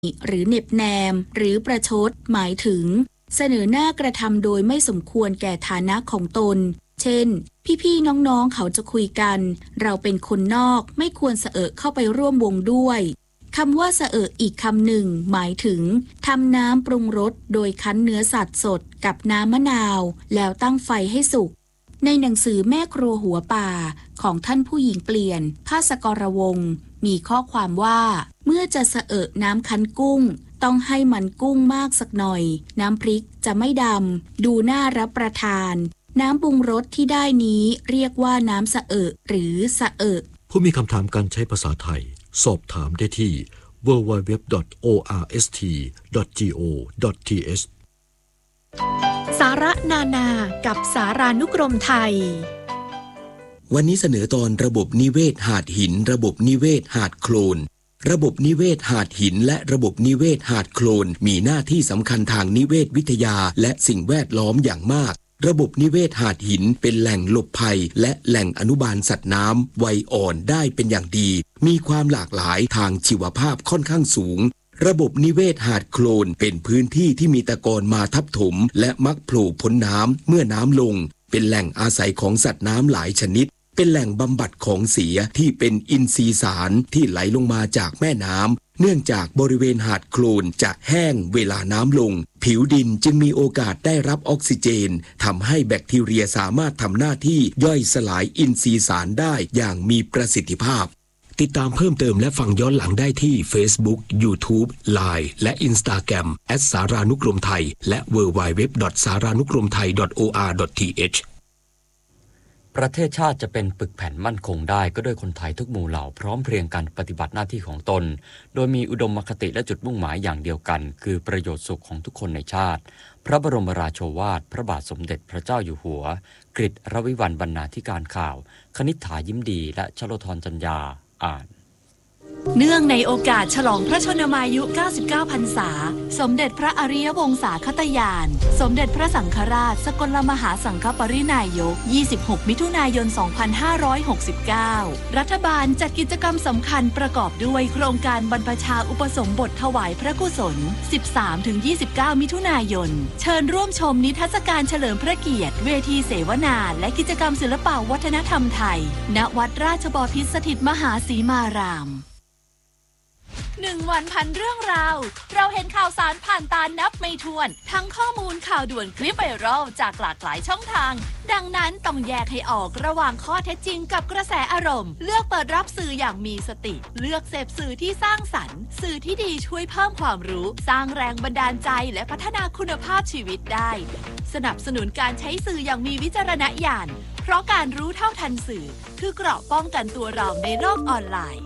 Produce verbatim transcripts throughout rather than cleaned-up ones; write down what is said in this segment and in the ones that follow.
หรือเหน็บแนมหรือประชดหมายถึงเสนอหน้ากระทำโดยไม่สมควรแก่ฐานะของตนเช่นพี่ๆน้องๆเขาจะคุยกันเราเป็นคนนอกไม่ควรเสอะเข้าไปร่วมวงด้วยคำว่าเสอะอีกคำหนึ่งหมายถึงทำน้ำปรุงรสโดยคั้นเนื้อสัตว์สดกับน้ำมะนาวแล้วตั้งไฟให้สุกในหนังสือแม่ครัวหัวป่าของท่านผู้หญิงเปลี่ยนภาสกรวงศ์มีข้อความว่าเมื่อจะเสอะน้ำคั้นกุ้งต้องให้มันกุ้งมากสักหน่อยน้ำพริกจะไม่ดำดูน่ารับประทานน้ำปรุงรสที่ได้นี้เรียกว่าน้ำเสอะหรือเสอะผู้มีคำถามการใช้ภาษาไทยสอบถามได้ที่ ดับเบิลยู ดับเบิลยู ดับเบิลยู ดอท โอ อาร์ เอส ที ดอท จี โอ ดอท ที เอชสาระนานากับสารานุกรมไทยวันนี้เสนอตอนระบบนิเวศหาดหินระบบนิเวศหาดโคลนระบบนิเวศหาดหินและระบบนิเวศหาดโคลนมีหน้าที่สำคัญทางนิเวศวิทยาและสิ่งแวดล้อมอย่างมากระบบนิเวศหาดหินเป็นแหล่งหลบภัยและแหล่งอนุบาลสัตว์น้ำวัยอ่อนได้เป็นอย่างดีมีความหลากหลายทางชีวภาพค่อนข้างสูงระบบนิเวศหาดโคลนเป็นพื้นที่ที่มีตะกอนมาทับถมและมักโผล่พ้นน้ำเมื่อน้ำลงเป็นแหล่งอาศัยของสัตว์น้ำหลายชนิดเป็นแหล่งบำบัดของเสียที่เป็นอินทรีย์สารที่ไหลลงมาจากแม่น้ำเนื่องจากบริเวณหาดโคลนจะแห้งเวลาน้ำลงผิวดินจึงมีโอกาสได้รับออกซิเจนทำให้แบคทีเรียสามารถทำหน้าที่ย่อยสลายอินทรีย์สารได้อย่างมีประสิทธิภาพติดตามเพิ่มเติมและฟังย้อนหลังได้ที่ Facebook YouTube ไลน์ และ Instagram แอท สารานุกรมไทยและ ดับเบิลยู ดับเบิลยู ดับเบิลยู ดอท สารานุกรมไทย ดอท โอ อาร์ ดอท ที เอชประเทศชาติจะเป็นปึกแผ่นมั่นคงได้ก็ด้วยคนไทยทุกหมู่เหล่าพร้อมเพรียงกันปฏิบัติหน้าที่ของตนโดยมีอุดมคติและจุดมุ่งหมายอย่างเดียวกันคือประโยชน์สุขของทุกคนในชาติพระบรมราโชวาทพระบาทสมเด็จพระเจ้าอยู่หัวกฤษรวิวรรณบรรณาธิการข่าวคณิษฐายิ้มดีและชโลธรจัญญาอ่านเนื่องในโอกาสฉลองพระชนมายุ เก้าสิบเก้า พรรษาสมเด็จพระอริยวงศาคตญาณสมเด็จพระสังฆราชสกลมหาสังฆปรินายก ยี่สิบหก มิถุนายน สองพันห้าร้อยหกสิบเก้า รัฐบาลจัดกิจกรรมสำคัญประกอบด้วยโครงการบรรพชาอุปสมบทถวายพระกุศล สิบสามถึงยี่สิบเก้า มิถุนายนเชิญร่วมชมนิทรรศการเฉลิมพระเกียรติเวทีเสวนาและกิจกรรมศิลปวัฒนธรรมไทยณวัดราชบพิตรสถิตมหาสีมารามหนึ่งวันพันเรื่องราวเราเห็นข่าวสารผ่านตานับไม่ถ้วนทั้งข้อมูลข่าวด่วนคลิปไวรัลจากหลากหลายช่องทางดังนั้นต้องแยกให้ออกระหว่างข้อเท็จจริงกับกระแสอารมณ์เลือกเปิดรับสื่ออย่างมีสติเลือกเสพสื่อที่สร้างสรรค์สื่อที่ดีช่วยเพิ่มความรู้สร้างแรงบันดาลใจและพัฒนาคุณภาพชีวิตได้สนับสนุนการใช้สื่ออย่างมีวิจารณญาณเพราะการรู้เท่าทันสื่อคือเกราะป้องกันตัวเราในโลกออนไลน์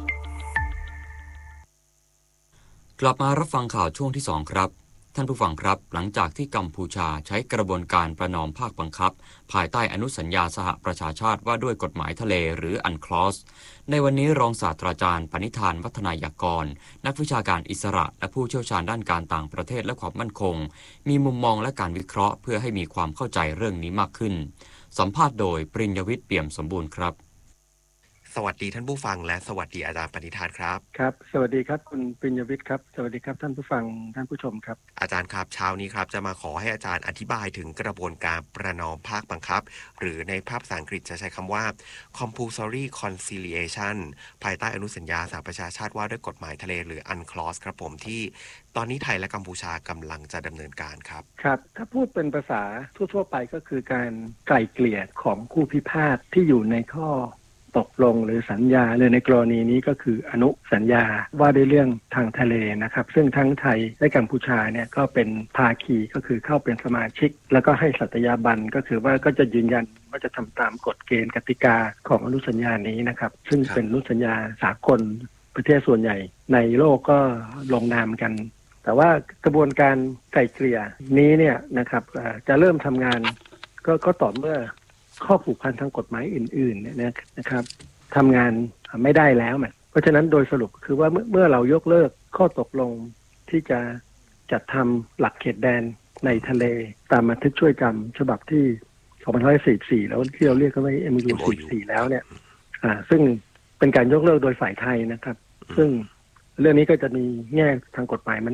กลับมารับฟังข่าวช่วงที่สองครับท่านผู้ฟังครับหลังจากที่กัมพูชาใช้กระบวนการประนอมภาคบังคับภายใต้อนุสัญญาสหประชาชาติว่าด้วยกฎหมายทะเลหรืออันคลอสในวันนี้รองศาสตราจารย์ปณิธานวัฒนายากรนักวิชาการอิสระและผู้เชี่ยวชาญด้านการต่างประเทศและความมั่นคงมีมุมมองและการวิเคราะห์เพื่อให้มีความเข้าใจเรื่องนี้มากขึ้นสัมภาษณ์โดยปริญญวิทย์เปี่ยมสมบูรณ์ครับสวัสดีท่านผู้ฟังและสวัสดีอาจารย์ปณิธานครับครับสวัสดีครับคุณปริญญวิทย์ครับสวัสดีครับท่านผู้ฟังท่านผู้ชมครับอาจารย์ครับเช้านี้ครับจะมาขอให้อาจารย์อธิบายถึงกระบวนการประนอมภาคบังคับหรือในภาษาอังกฤษจะใช้คำว่า compulsory conciliation ภายใต้อนุสัญญาสหประชาชาติว่าด้วยกฎหมายทะเลหรือ อันคลอส ครับผมที่ตอนนี้ไทยและกัมพูชากำลังจะดำเนินการครับครับถ้าพูดเป็นภาษาทั่วๆไปก็คือการไกล่เกลี่ยของคู่พิพาทที่อยู่ในข้อตกลงหรือสัญญาหรือในกรณีนี้ก็คืออนุสัญญาว่าด้วยเรื่องทางทะเลนะครับซึ่งทั้งไทยและกัมพูชาเนี่ยก็เป็นภาคีก็คือเข้าเป็นสมาชิกแล้วก็ให้สัตยาบันก็คือว่าก็จะยืนยันว่าจะทำตามกฎเกณฑ์กติกาของอนุสัญญานี้นะครับซึ่งเป็นอนุสัญญาสากลประเทศส่วนใหญ่ในโลกก็ลงนามกันแต่ว่ากระบวนการไกล่เกลี่ยนี้เนี่ยนะครับจะเริ่มทำงานก็ก็ต่อเมื่อข้อผูกพันทางกฎหมายอื่นๆเนี่ยนะครับทำงานไม่ได้แล้วเพราะฉะนั้นโดยสรุปคือว่าเมื่อเรายกเลิกข้อตกลงที่จะจัดทำหลักเขตแดนในทะเลตามบันทึกช่วยจำฉบับที่สองพันห้าร้อยสี่สิบสี่แล้วที่เราเรียกกันว่า เอ็ม โอ ยู สี่สิบสี่แล้วเนี่ยอ่าซึ่งเป็นการยกเลิกโดยฝ่ายไทยนะครับซึ่งเรื่องนี้ก็จะมีแง่ทางกฎหมายมัน